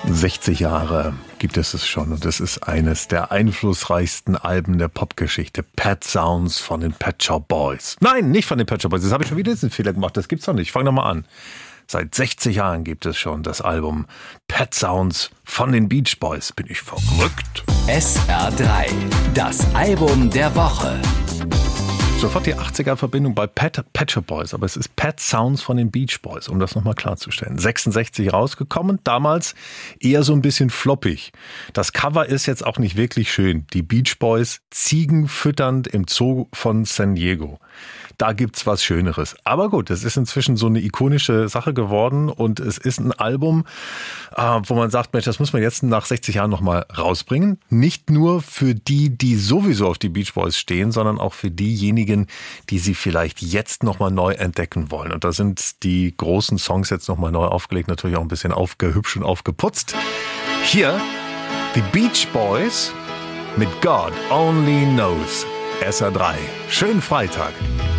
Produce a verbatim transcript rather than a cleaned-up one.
sechzig Jahre gibt es es schon und es ist eines der einflussreichsten Alben der Popgeschichte. Pet Sounds von den Pet Shop Boys. Nein, nicht von den Pet Shop Boys. Das habe ich schon wieder diesen Fehler gemacht. Das gibt's doch nicht. Ich fange nochmal an. Seit sechzig Jahren gibt es schon das Album Pet Sounds von den Beach Boys. Bin ich verrückt? S R drei, das Album der Woche. Sofort die achtziger-Verbindung bei Pet, Pet Shop Boys, aber es ist Pet Sounds von den Beach Boys, um das nochmal klarzustellen. sechsundsechzig rausgekommen, damals eher so ein bisschen floppig. Das Cover ist jetzt auch nicht wirklich schön. Die Beach Boys Ziegen fütternd im Zoo von San Diego. Da gibt's was Schöneres. Aber gut, es ist inzwischen so eine ikonische Sache geworden und es ist ein Album, äh, wo man sagt, Mensch, das muss man jetzt nach sechzig Jahren nochmal rausbringen. Nicht nur für die, die sowieso auf die Beach Boys stehen, sondern auch für diejenigen, die sie vielleicht jetzt nochmal neu entdecken wollen. Und da sind die großen Songs jetzt nochmal neu aufgelegt, natürlich auch ein bisschen aufgehübscht und aufgeputzt. Hier die Beach Boys mit God Only Knows. S R drei. Schönen Freitag.